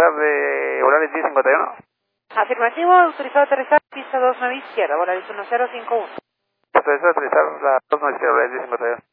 aterrizar de Volaris 1051. Afirmativo, autorizado a aterrizar, pista 29 izquierda, Volaris 1051. Autorizado a aterrizar la 29 izquierda, Volaris 1051.